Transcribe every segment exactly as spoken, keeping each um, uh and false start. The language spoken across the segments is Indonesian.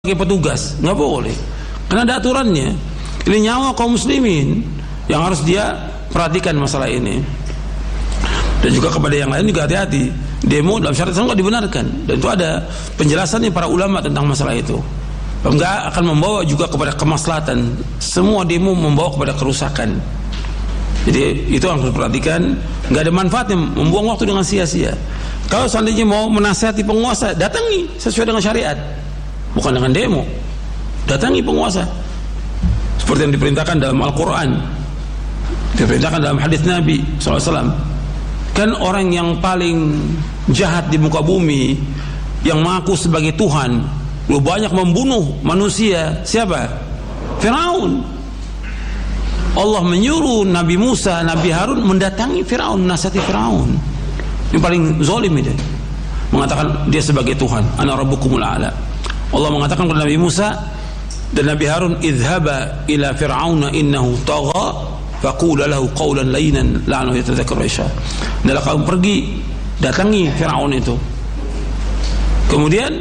sebagai petugas, nggak boleh. Karena ada aturannya. Ini nyawa kaum muslimin yang harus dia perhatikan masalah ini. Dan juga kepada yang lain juga hati-hati. Demo dalam syariat Islam nggak dibenarkan. Dan itu ada penjelasannya para ulama tentang masalah itu. Enggak akan membawa juga kepada kemaslahatan. Semua demo membawa kepada kerusakan. Jadi itu yang harus diperhatikan. Nggak ada manfaatnya membuang waktu dengan sia-sia. Kalau seandainya mau menasihati penguasa, datangi sesuai dengan syariat, bukan dengan demo. Datangi penguasa seperti yang diperintahkan dalam Al-Quran, diperintahkan dalam hadis Nabi shallallahu alaihi wasallam. Kan orang yang paling jahat di muka bumi, yang mengaku sebagai Tuhan, lu banyak membunuh manusia, siapa? Firaun. Allah menyuruh Nabi Musa, Nabi Harun mendatangi Firaun, menasihati Firaun. Ini paling zalim itu. Mengatakan dia sebagai Tuhan, ana rabbukumul a'la. Allah mengatakan kepada Nabi Musa dan Nabi Harun, idhaba ila fir'auna innahu tagha faqula lahu qawlan layyinan la'allahu yatadhakkaru yakhsha. Adalah kamu pergi datangi Firaun itu. Kemudian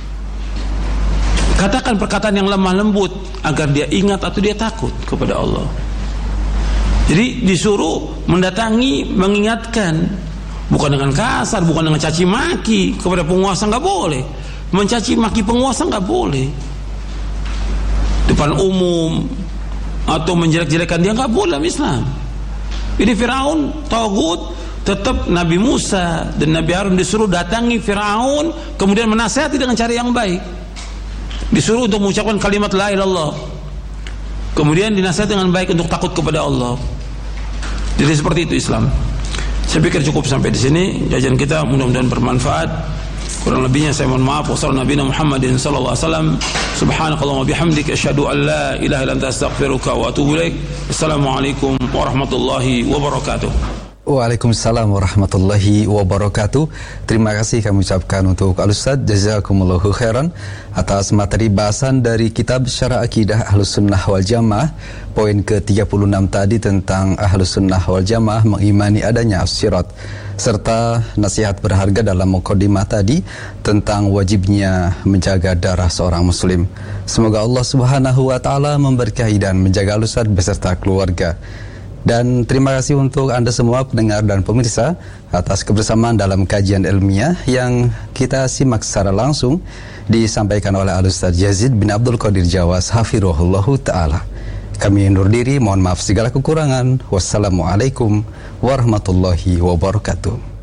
katakan perkataan yang lemah lembut agar dia ingat atau dia takut kepada Allah. Jadi disuruh mendatangi, mengingatkan, bukan dengan kasar, bukan dengan caci maki kepada penguasa, nggak boleh. Mencaci maki penguasa nggak boleh depan umum atau menjelek-jelekan dia, nggak boleh dalam Islam. Ini Firaun tagut, tetap Nabi Musa dan Nabi Harun disuruh datangi Firaun, kemudian menasihati dengan cara yang baik. Disuruh untuk mengucapkan kalimat la ilaha illallah, kemudian dinasihati dengan baik untuk takut kepada Allah. Jadi seperti itu Islam. Saya pikir cukup sampai di sini kajian kita, mudah-mudahan bermanfaat. Kurang lebihnya saya mohon maaf. Wassalamualaikum Muhammadin sallallahu alaihi wasallam. Subhanakallahumma bihamdika asyhadu an la ilaha illa anta astaghfiruka wa atubu ilaik. Assalamualaikum warahmatullahi wabarakatuh. Waalaikumsalam warahmatullahi wabarakatuh. Terima kasih kami ucapkan untuk Al-Ustaz, jazakumullahu khairan atas materi bahasan dari kitab Syarah Akidah Ahlus Sunnah wal Jamaah, poin ke tiga puluh enam tadi tentang Ahlus Sunnah wal Jamaah mengimani adanya as-sirat, serta nasihat berharga dalam mukadimah tadi tentang wajibnya menjaga darah seorang muslim. Semoga Allah Subhanahu wa taala memberkahi dan menjaga Al-Ustaz beserta keluarga. Dan terima kasih untuk Anda semua pendengar dan pemirsa atas kebersamaan dalam kajian ilmiah yang kita simak secara langsung disampaikan oleh Al-Ustaz Yazid bin Abdul Qadir Jawas hafirullahu ta'ala. Kami undur diri, mohon maaf segala kekurangan. Wassalamualaikum warahmatullahi wabarakatuh.